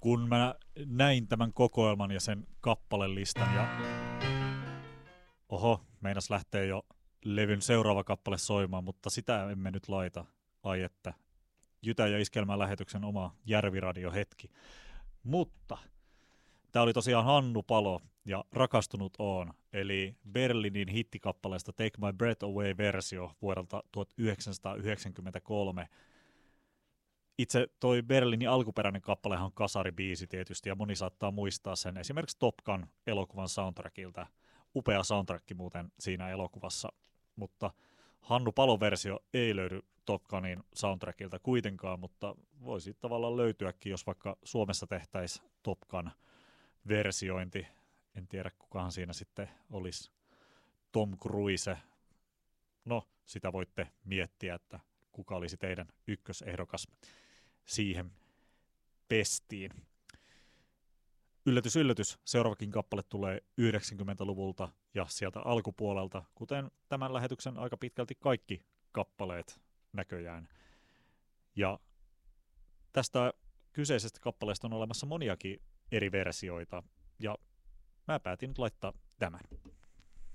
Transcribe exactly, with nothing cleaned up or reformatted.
kun mä näin tämän kokoelman ja sen kappalelistan ja oho, meinas lähtee jo levyn seuraava kappale soimaan, mutta sitä emme nyt laita. Ai että, Jytä ja Iskelmän lähetyksen oma Järviradio-hetki. Mutta tämä oli tosiaan Hannu Palo ja Rakastunut oon, eli Berlinin hittikappaleesta Take My Breath Away-versio vuodelta tuhatyhdeksänsataayhdeksänkymmentäkolme. Itse toi Berlinin alkuperäinen kappalehan on kasaribiisi tietysti, ja moni saattaa muistaa sen esimerkiksi Top Gun elokuvan soundtrackilta. Upea soundtrack muuten siinä elokuvassa, mutta Hannu Palon versio ei löydy Top Gunin soundtrackilta kuitenkaan, mutta voisi tavallaan löytyäkin, jos vaikka Suomessa tehtäisiin Top Gun versiointi. En tiedä, kukahan siinä sitten olisi Tom Cruise. No, sitä voitte miettiä, että kuka olisi teidän ykkösehdokas siihen pestiin. Yllätys, yllätys. Seuraavakin kappale tulee yhdeksänkymmentäluvulta ja sieltä alkupuolelta, kuten tämän lähetyksen aika pitkälti kaikki kappaleet näköjään. Ja tästä kyseisestä kappaleesta on olemassa moniakin eri versioita, ja mä päätin nyt laittaa tämän.